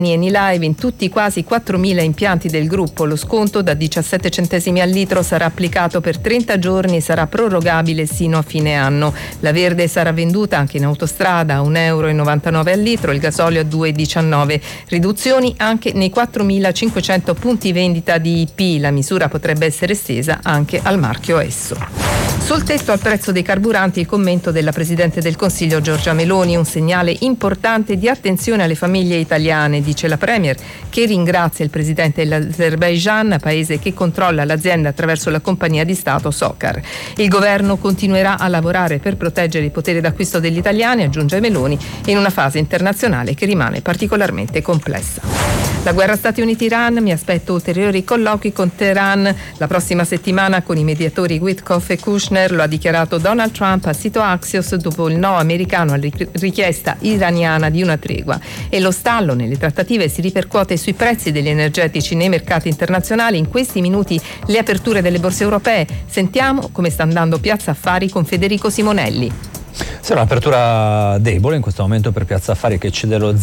Enilive in tutti i quasi 4.000 impianti del gruppo. Lo sconto da 17 centesimi al litro sarà applicato per 30 giorni e sarà prorogabile sino a fine anno. La verde sarà venduta anche in autostrada a 1,99 euro al litro, il gasolio a 2,19. Riduzioni anche nei 4.500 punti vendita di IP. La misura potrebbe essere estesa anche al marchio Esso. Sul tetto al prezzo dei carburanti il commento della Presidente del Consiglio Giorgia Meloni, un segnale importante di attenzione alle famiglie italiane, dice la Premier, che ringrazia il Presidente dell'Azerbaigian, paese che controlla l'azienda attraverso la compagnia di Stato Sokar. Il governo continuerà a lavorare per proteggere il potere d'acquisto degli italiani, aggiunge Meloni, in una fase internazionale che rimane particolarmente complessa. La guerra Stati Uniti-Iran, mi aspetto ulteriori colloqui con Teheran la prossima settimana con i mediatori Witkoff e Kushner, lo ha dichiarato Donald Trump al sito Axios dopo il no americano alla richiesta iraniana di una tregua. E lo stallo nelle trattative si ripercuote sui prezzi degli energetici nei mercati internazionali. In questi minuti le aperture delle borse europee. Sentiamo come sta andando Piazza Affari con Federico Simonelli. Sì, un'apertura debole in questo momento per Piazza Affari che cede lo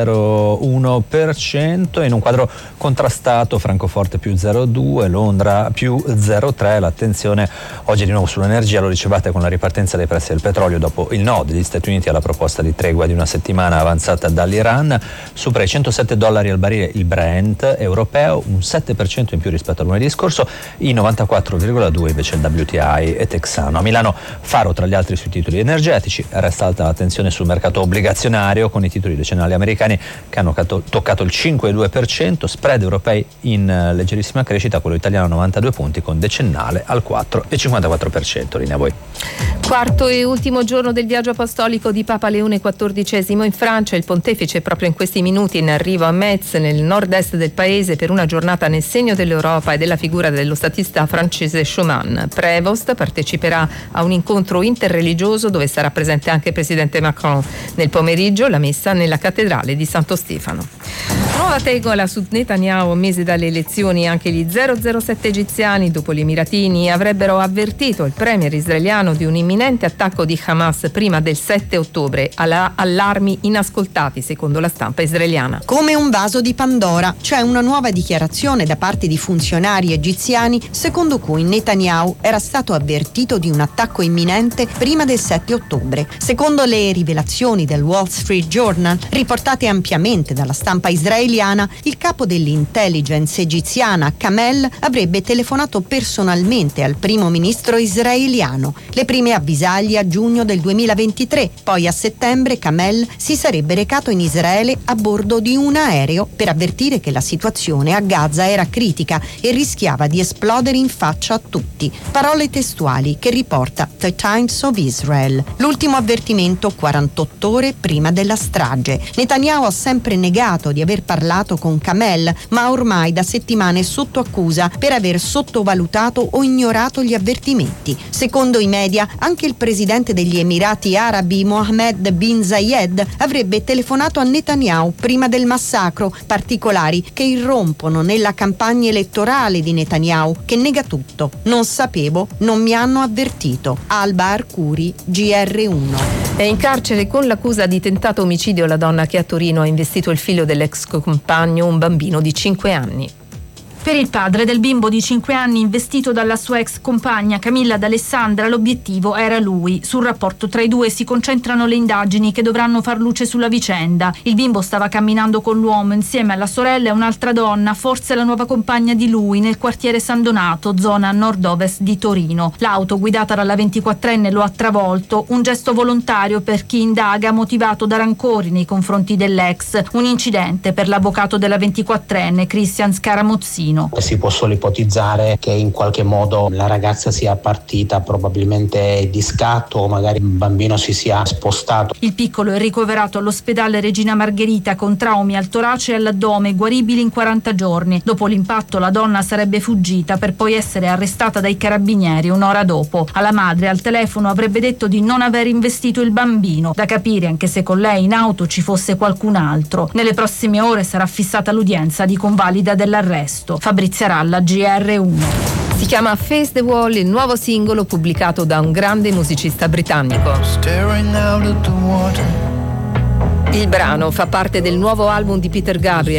0,1% in un quadro contrastato. Francoforte più 0,2%, Londra più 0,3%. L'attenzione oggi di nuovo sull'energia lo ricevate con la ripartenza dei prezzi del petrolio dopo il no degli Stati Uniti alla proposta di tregua di una settimana avanzata dall'Iran. Supera i $107 al barile il Brent europeo, un 7% in più rispetto a lunedì scorso, i 94,2 invece il WTI e texano. A Milano faro tra gli altri sui titoli energetici. Resta alta l'attenzione sul mercato obbligazionario con i titoli decennali americani che hanno toccato il 5,2%, spread europei in leggerissima crescita, quello italiano 92 punti con decennale al 4,54%. Linea a voi. Quarto e ultimo giorno del viaggio apostolico di Papa Leone XIV in Francia. Il pontefice è proprio in questi minuti in arrivo a Metz, nel nord-est del paese, per una giornata nel segno dell'Europa e della figura dello statista francese Schumann. Prevost parteciperà a un incontro interreligioso dove sarà presente anche il presidente Macron. Nel pomeriggio la messa nella cattedrale di Santo Stefano. Nuova tegola su Netanyahu, mese dalle elezioni. Anche gli 007 egiziani, dopo gli emiratini, avrebbero avvertito il premier israeliano di un imminente attacco di Hamas prima del 7 ottobre. Allarmi inascoltati, secondo la stampa israeliana. Come un vaso di Pandora, c'è una nuova dichiarazione da parte di funzionari egiziani secondo cui Netanyahu era stato avvertito di un attacco imminente prima del 7 ottobre. Secondo le rivelazioni del Wall Street Journal, riportate ampiamente dalla stampa israeliana, il capo dell'intelligence egiziana Kamel avrebbe telefonato personalmente al primo ministro israeliano. Le prime avvisaglie a giugno del 2023, poi a settembre Kamel si sarebbe recato in Israele a bordo di un aereo per avvertire che la situazione a Gaza era critica e rischiava di esplodere in faccia a tutti. Parole testuali che riporta The Times of Israel. L'ultimo avvertimento 48 ore prima della strage. Netanyahu ha sempre negato di aver parlato con Kamel, ma ormai da settimane è sotto accusa per aver sottovalutato o ignorato gli avvertimenti. Secondo i media, anche il presidente degli Emirati Arabi Mohammed bin Zayed avrebbe telefonato a Netanyahu prima del massacro, particolari che irrompono nella campagna elettorale di Netanyahu, che nega tutto. Non sapevo, non mi hanno avvertito. Alba Arcuri, GR1. È in carcere con l'accusa di tentato omicidio la donna che a Torino ha investito il figlio dell'ex compagno, un bambino di 5 anni. Per il padre del bimbo di 5 anni investito dalla sua ex compagna Camilla D'Alessandra, l'obiettivo era lui. Sul rapporto tra i due si concentrano le indagini che dovranno far luce sulla vicenda. Il bimbo stava camminando con l'uomo insieme alla sorella e un'altra donna, forse la nuova compagna di lui, nel quartiere San Donato, zona nord-ovest di Torino. L'auto guidata dalla 24enne lo ha travolto, un gesto volontario per chi indaga motivato da rancori nei confronti dell'ex. Un incidente per l'avvocato della 24enne, Christian Scaramuzzino. Si può solo ipotizzare che in qualche modo la ragazza sia partita probabilmente di scatto o magari il bambino si sia spostato. Il piccolo è ricoverato all'ospedale Regina Margherita con traumi al torace e all'addome guaribili in 40 giorni. Dopo l'impatto la donna sarebbe fuggita per poi essere arrestata dai carabinieri un'ora dopo. Alla madre al telefono avrebbe detto di non aver investito il bambino. Da capire anche se con lei in auto ci fosse qualcun altro. Nelle prossime ore sarà fissata l'udienza di convalida dell'arresto. Fabrizia Ralla, GR1. Si chiama Face the Wall, il nuovo singolo pubblicato da un grande musicista britannico. Il brano fa parte del nuovo album di Peter Gabriel,